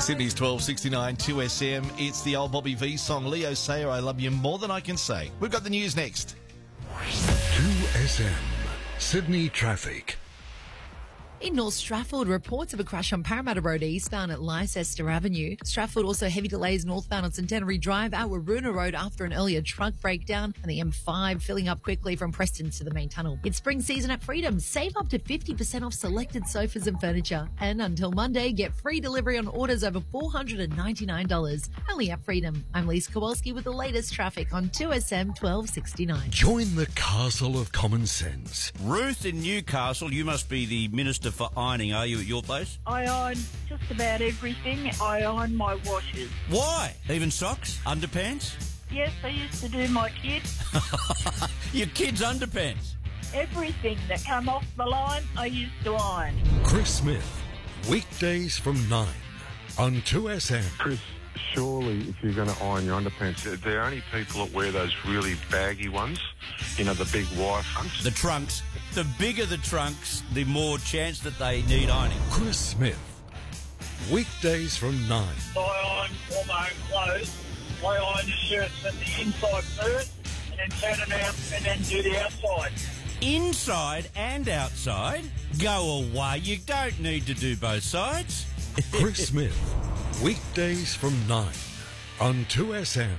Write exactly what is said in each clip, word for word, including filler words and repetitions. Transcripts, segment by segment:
Sydney's twelve sixty-nine two S M. It's the old Bobby V song, Leo Sayer, I Love You More Than I Can Say. We've got the news next. two S M, Sydney traffic. In North Strafford, reports of a crash on Parramatta Road eastbound at Leicester Avenue. Strafford also heavy delays northbound on Centenary Drive at Waroona Road after an earlier truck breakdown, and the M five filling up quickly from Preston to the main tunnel. It's spring season at Freedom. Save up to fifty percent off selected sofas and furniture. And until Monday, get free delivery on orders over four hundred ninety-nine dollars. Only at Freedom. I'm Lisa Kowalski with the latest traffic on two S M twelve sixty-nine. Join the castle of common sense. Ruth in Newcastle, you must be the Minister for Ironing, are you, at your place? I iron just about everything. I iron my washers. Why? Even socks? Underpants? Yes, I used to do my kids. Your kids' underpants? Everything that come off the line, I used to iron. Chris Smith, weekdays from nine on two S M. Chris, surely if you're going to iron your underpants, they're only people that wear those really baggy ones, you know, the big wife ones. The trunks. The bigger the trunks, the more chance that they need ironing. Chris Smith, weekdays from nine. I iron all my own clothes. I iron the shirts at the inside first, and then turn them out, and then do the outside. Inside and outside? Go away. You don't need to do both sides. Chris Smith, weekdays from nine on two S M.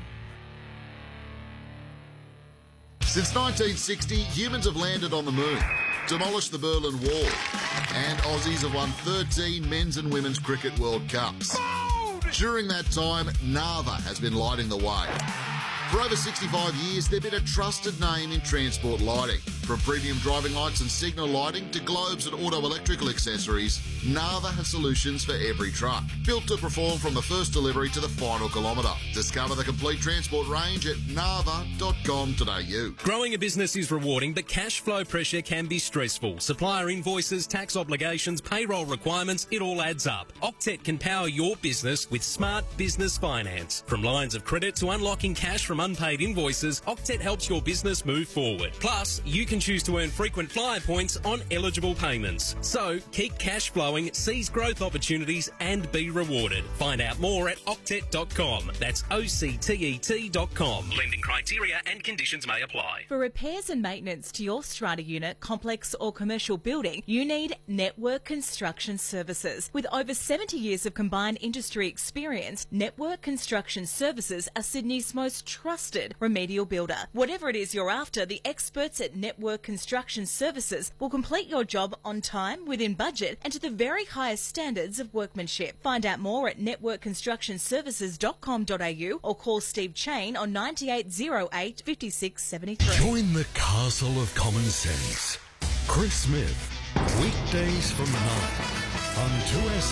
Since nineteen sixty, humans have landed on the moon, demolished the Berlin Wall, and Aussies have won thirteen men's and women's cricket World Cups. During that time, Nava has been lighting the way. For over sixty-five years, they've been a trusted name in transport lighting. From premium driving lights and signal lighting to globes and auto electrical accessories, Nava has solutions for every truck. Built to perform from the first delivery to the final kilometre. Discover the complete transport range at nava dot com dot a u. Growing a business is rewarding, but cash flow pressure can be stressful. Supplier invoices, tax obligations, payroll requirements, it all adds up. Octet can power your business with smart business finance. From lines of credit to unlocking cash from unpaid invoices, Octet helps your business move forward. Plus, you can choose to earn frequent flyer points on eligible payments. So, keep cash flowing, seize growth opportunities and be rewarded. Find out more at octet dot com. That's O C T E T dot com. Lending criteria and conditions may apply. For repairs and maintenance to your strata unit, complex or commercial building, you need Network Construction Services. With over seventy years of combined industry experience, Network Construction Services are Sydney's most trusted remedial builder. Whatever it is you're after, the experts at Network Construction Services will complete your job on time, within budget, and to the very highest standards of workmanship. Find out more at network construction services dot com dot a u or call Steve Chain on nine eight oh eight, five six seven three. Join the castle of common sense. Chris Smith, weekdays from nine on two S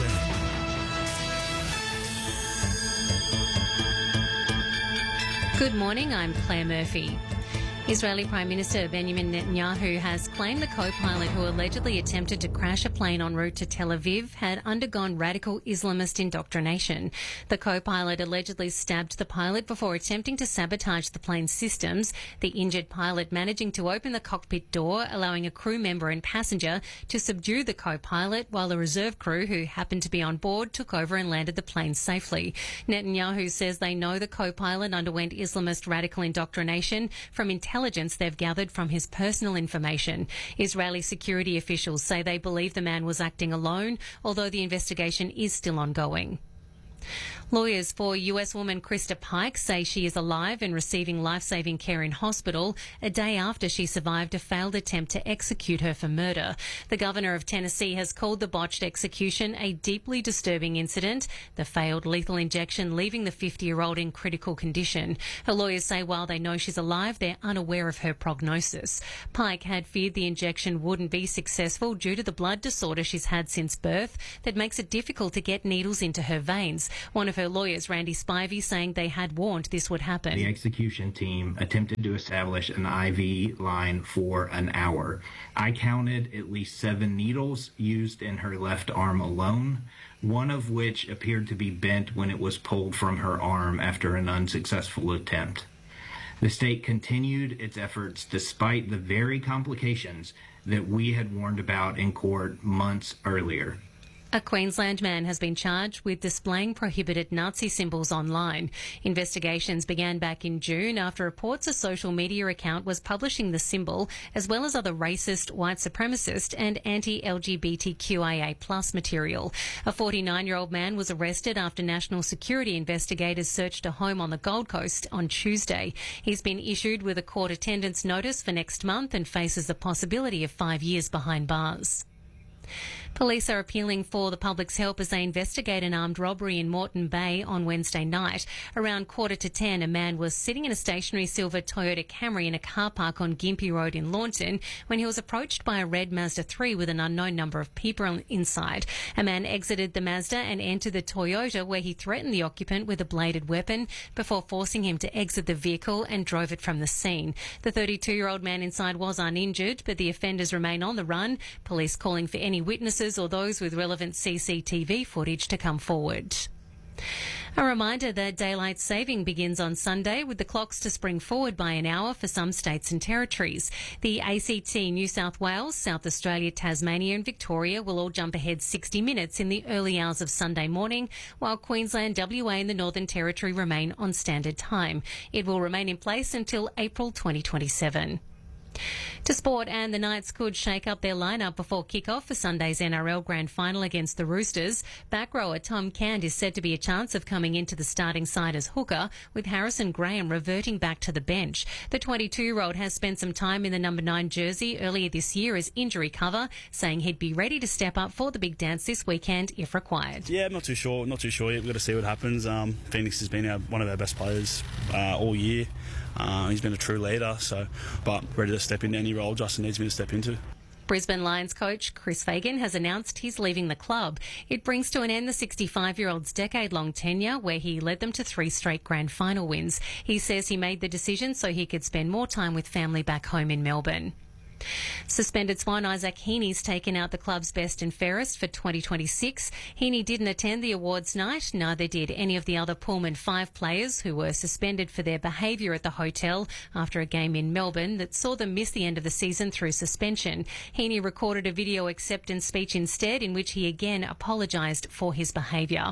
M. Good morning, I'm Claire Murphy. Israeli Prime Minister Benjamin Netanyahu has claimed the co-pilot who allegedly attempted to crash a plane en route to Tel Aviv had undergone radical Islamist indoctrination. The co-pilot allegedly stabbed the pilot before attempting to sabotage the plane's systems, the injured pilot managing to open the cockpit door, allowing a crew member and passenger to subdue the co-pilot, while a reserve crew who happened to be on board took over and landed the plane safely. Netanyahu says they know the co-pilot underwent Islamist radical indoctrination from intelligence intelligence they've gathered from his personal information. Israeli security officials say they believe the man was acting alone, although the investigation is still ongoing. Lawyers for U S woman Krista Pike say she is alive and receiving life-saving care in hospital a day after she survived a failed attempt to execute her for murder. The governor of Tennessee has called the botched execution a deeply disturbing incident, the failed lethal injection leaving the fifty-year-old in critical condition. Her lawyers say while they know she's alive, they're unaware of her prognosis. Pike had feared the injection wouldn't be successful due to the blood disorder she's had since birth that makes it difficult to get needles into her veins. One of her lawyers, Randy Spivey, saying they had warned this would happen. The execution team attempted to establish an I V line for an hour. I counted at least seven needles used in her left arm alone, one of which appeared to be bent when it was pulled from her arm after an unsuccessful attempt. The state continued its efforts despite the very complications that we had warned about in court months earlier. A Queensland man has been charged with displaying prohibited Nazi symbols online. Investigations began back in June after reports a social media account was publishing the symbol, as well as other racist, white supremacist and anti-L G B T Q I A plus material. A forty-nine-year-old man was arrested after national security investigators searched a home on the Gold Coast on Tuesday. He's been issued with a court attendance notice for next month and faces the possibility of five years behind bars. Police are appealing for the public's help as they investigate an armed robbery in Moreton Bay on Wednesday night. Around quarter to ten, a man was sitting in a stationary silver Toyota Camry in a car park on Gympie Road in Launton when he was approached by a red Mazda three with an unknown number of people inside. A man exited the Mazda and entered the Toyota, where he threatened the occupant with a bladed weapon before forcing him to exit the vehicle and drove it from the scene. The thirty-two-year-old man inside was uninjured, but the offenders remain on the run. Police calling for any witnesses or those with relevant C C T V footage to come forward. A reminder that daylight saving begins on Sunday, with the clocks to spring forward by an hour for some states and territories. The A C T, New South Wales, South Australia, Tasmania and Victoria will all jump ahead sixty minutes in the early hours of Sunday morning, while Queensland, W A and the Northern Territory remain on standard time. It will remain in place until April twenty twenty-seven. To sport, and the Knights could shake up their lineup before kick-off for Sunday's N R L Grand Final against the Roosters. Back rower Tom Cand is said to be a chance of coming into the starting side as hooker, with Harrison Graham reverting back to the bench. The twenty-two-year-old has spent some time in the number nine jersey earlier this year as injury cover, saying he'd be ready to step up for the big dance this weekend if required. Yeah, I'm not too sure. Not too sure yet. We've got to see what happens. Um, Phoenix has been our, one of our best players uh, all year. Uh, he's been a true leader, so but ready to step into any role Justin needs me to step into. Brisbane Lions coach Chris Fagan has announced he's leaving the club. It brings to an end the sixty-five-year-old's decade-long tenure, where he led them to three straight grand final wins. He says he made the decision so he could spend more time with family back home in Melbourne. Suspended Swan Isaac Heaney's taken out the club's best and fairest for twenty twenty-six. Heaney didn't attend the awards night, neither did any of the other Pullman five players who were suspended for their behaviour at the hotel after a game in Melbourne that saw them miss the end of the season through suspension. Heaney recorded a video acceptance speech instead, in which he again apologised for his behaviour.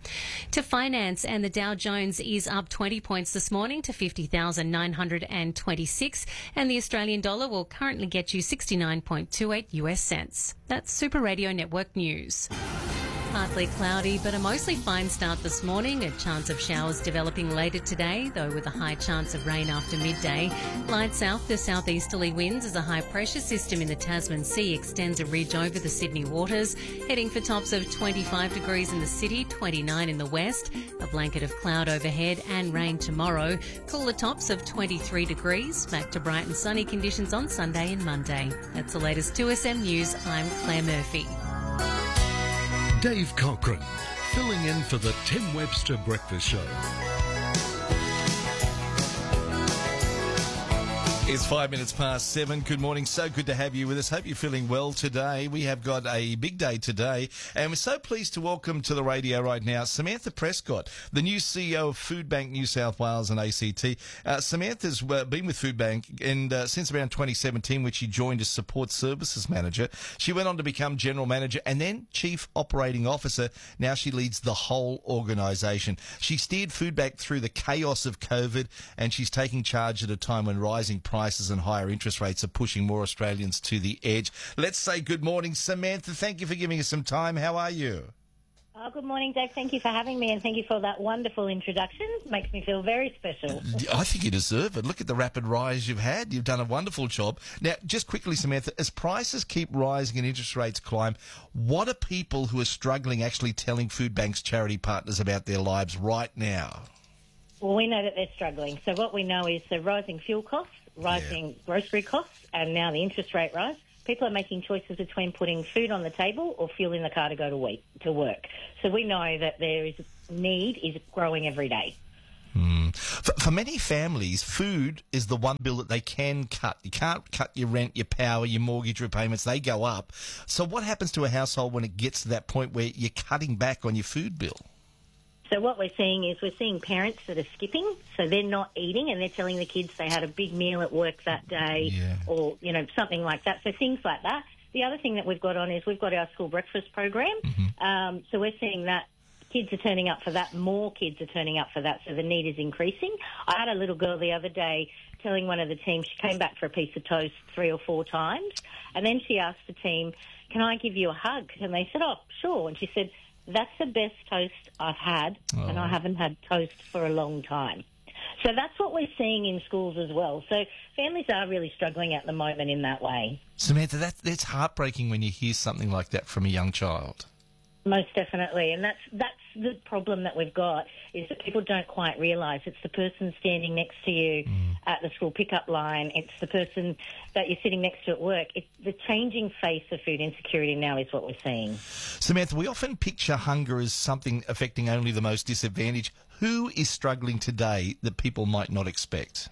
To finance, and the Dow Jones is up twenty points this morning to fifty thousand nine hundred twenty-six, and the Australian dollar will currently get you sixty-nine point two eight US cents. That's Super Radio Network News. Partly cloudy, but a mostly fine start this morning. A chance of showers developing later today, though with a high chance of rain after midday. Light south to southeasterly winds as a high pressure system in the Tasman Sea extends a ridge over the Sydney waters, heading for tops of twenty-five degrees in the city, twenty-nine in the west. A blanket of cloud overhead and rain tomorrow. Cooler tops of twenty-three degrees. Back to bright and sunny conditions on Sunday and Monday. That's the latest two S M News. I'm Claire Murphy. Dave Cochran, filling in for the Tim Webster Breakfast Show. It's five minutes past seven. Good morning. So good to have you with us. Hope you're feeling well today. We have got a big day today, and we're so pleased to welcome to the radio right now Samantha Prescott, the new C E O of Foodbank New South Wales and A C T. Uh, Samantha's uh, been with Foodbank and uh, since around twenty seventeen, when she joined as Support Services Manager. She went on to become General Manager and then Chief Operating Officer. Now she leads the whole organisation. She steered Foodbank through the chaos of COVID, and she's taking charge at a time when rising prices Prices and higher interest rates are pushing more Australians to the edge. Let's say good morning, Samantha. Thank you for giving us some time. How are you? Oh, good morning, Dave. Thank you for having me, and thank you for that wonderful introduction. It makes me feel very special. I think you deserve it. Look at the rapid rise you've had. You've done a wonderful job. Now, just quickly, Samantha, as prices keep rising and interest rates climb, what are people who are struggling actually telling Foodbank's charity partners about their lives right now? Well, we know that they're struggling. So what we know is the rising fuel costs, rising yeah. grocery costs, and now the interest rate rise. People are making choices between putting food on the table or fuel in the car to go to, week, to work. So we know that there is need is growing every day. Mm. For, for many families, food is the one bill that they can cut. You can't cut your rent, your power, your mortgage repayments. They go up. So what happens to a household when it gets to that point where you're cutting back on your food bill? So what we're seeing is we're seeing parents that are skipping, so they're not eating, and they're telling the kids they had a big meal at work that day, yeah. or, you know, something like that. So things like that. the other thing that we've got on is we've got our school breakfast program. Mm-hmm. Um, so we're seeing that kids are turning up for that. More kids are turning up for that, so the need is increasing. I had a little girl the other day telling one of the team, she came back for a piece of toast three or four times, and then she asked the team, can I give you a hug? And they said, oh, sure. And she said, that's the best toast I've had, oh. and I haven't had toast for a long time. So that's what we're seeing in schools as well. So families are really struggling at the moment in that way. Samantha, that, that's heartbreaking when you hear something like that from a young child. Most definitely, and that's that's the problem that we've got, is that people don't quite realise it's the person standing next to you mm. at the school pickup line, it's the person that you're sitting next to at work. It's the changing face of food insecurity now is what we're seeing. Samantha, we often picture hunger as something affecting only the most disadvantaged. Who is struggling today that people might not expect?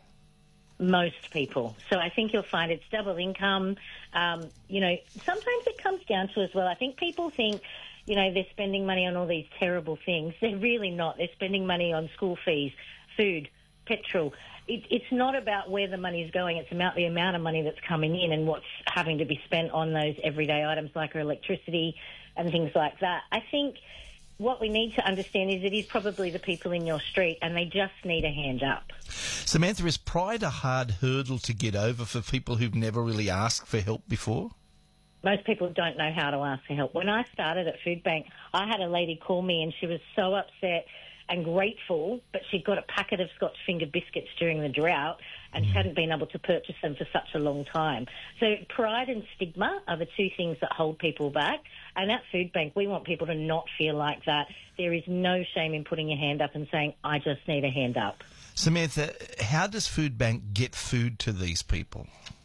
Most people. So I think you'll find it's double income. Um, you know, sometimes it comes down to as well, I think people think, you know, they're spending money on all these terrible things. They're really not. They're spending money on school fees, food, petrol. It, it's not about where the money is going. It's about the amount of money that's coming in and what's having to be spent on those everyday items like our electricity and things like that. I think what we need to understand is it is probably the people in your street and they just need a hand up. Samantha, is pride a hard hurdle to get over for people who've never really asked for help before? Most people don't know how to ask for help. When I started at Food Bank, I had a lady call me and she was so upset and grateful, but she got a packet of Scotch finger biscuits during the drought and she hadn't been able to purchase them for such a long time. So pride and stigma are the two things that hold people back. And at Food Bank, we want people to not feel like that. There is no shame in putting your hand up and saying, I just need a hand up. Samantha, how does Food Bank get food to these people?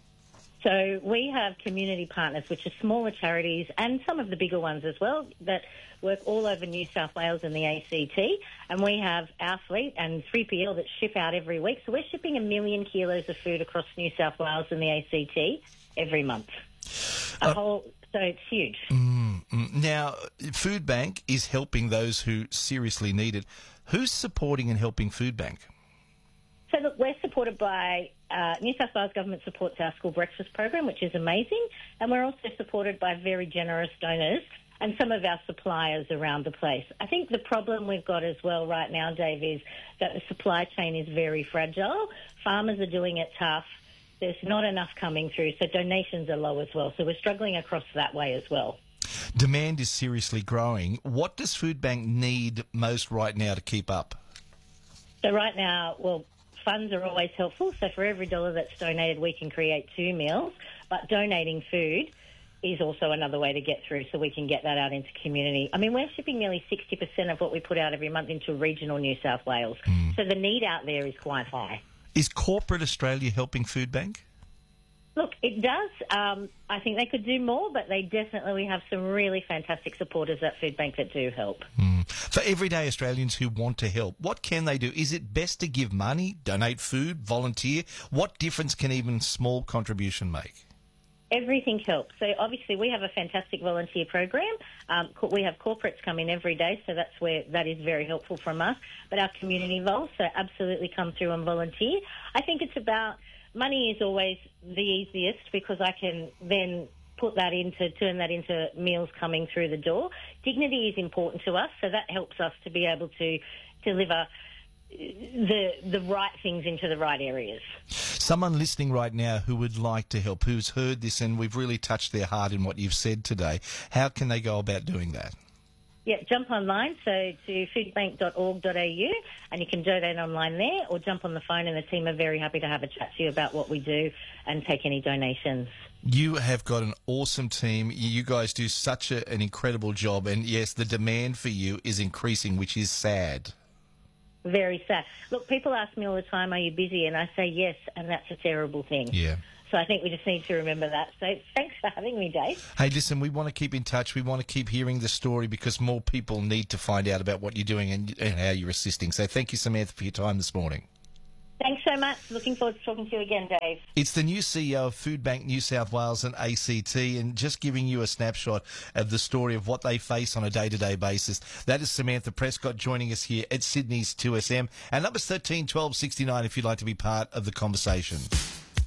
So we have community partners, which are smaller charities and some of the bigger ones as well, that work all over New South Wales and the A C T. And we have our fleet and three P L that ship out every week. So we're shipping a million kilos of food across New South Wales and the A C T every month. A uh, whole, so it's huge. Mm, mm. Now, Food Bank is helping those who seriously need it. Who's supporting and helping Food Bank? So look, we're supported by, uh, New South Wales Government supports our school breakfast program, which is amazing, and we're also supported by very generous donors and some of our suppliers around the place. I think the problem we've got as well right now, Dave, is that the supply chain is very fragile. Farmers are doing it tough. There's not enough coming through, so donations are low as well. So we're struggling across that way as well. Demand is seriously growing. What does Food Bank need most right now to keep up? So right now, well, funds are always helpful. So for every dollar that's donated, we can create two meals. But donating food is also another way to get through so we can get that out into community. I mean, we're shipping nearly sixty percent of what we put out every month into regional New South Wales. Mm. So the need out there is quite high. Is corporate Australia helping Food Bank? Look, it does. Um, I think they could do more, but they definitely we have some really fantastic supporters at Food Bank that do help. Mm. For everyday Australians who want to help, what can they do? Is it best to give money, donate food, volunteer? What difference can even small contribution make? Everything helps. So obviously we have a fantastic volunteer program. Um, we have corporates come in every day, so that's where that is very helpful from us. But our community involved, so absolutely come through and volunteer. I think it's about, money is always the easiest because I can then put that into, turn that into meals coming through the door. Dignity is important to us, so that helps us to be able to deliver the the right things into the right areas. Someone listening right now who would like to help, who's heard this and we've really touched their heart in what you've said today, how can they go about doing that? Yeah, jump online, so to foodbank dot org dot a u, and you can donate online there, or jump on the phone and the team are very happy to have a chat to you about what we do and take any donations. You have got an awesome team. You guys do such a, an incredible job, and yes, the demand for you is increasing, which is sad. Very sad. Look, people ask me all the time, are you busy? And I say yes, and that's a terrible thing. Yeah. So I think we just need to remember that. So thanks for having me, Dave. Hey, listen, we want to keep in touch. We want to keep hearing the story because more people need to find out about what you're doing and, and how you're assisting. So thank you, Samantha, for your time this morning. Thanks so much. Looking forward to talking to you again, Dave. It's the new C E O of Food Bank New South Wales and A C T, and just giving you a snapshot of the story of what they face on a day-to-day basis. That is Samantha Prescott joining us here at Sydney's two S M. And number's thirteen twelve sixty-nine if you'd like to be part of the conversation.